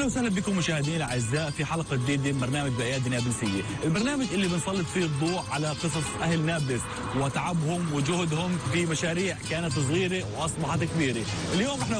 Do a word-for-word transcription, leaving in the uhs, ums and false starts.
اهلا وسهلا بكم مشاهدينا الاعزاء في حلقه جديده من برنامج بأيادي نابلسيه، البرنامج اللي بنسلط فيه الضوء على قصص اهل نابلس وتعبهم وجهدهم في مشاريع كانت صغيره واصبحت كبيره. اليوم احنا